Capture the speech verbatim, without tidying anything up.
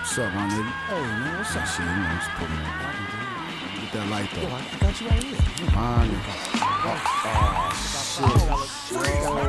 What's up, my nigga? Hey, man, what's up? Shit, you know, just put me on. Get that light though. Yo, I, I got you right here. My nigga. Oh, oh shit. Yo.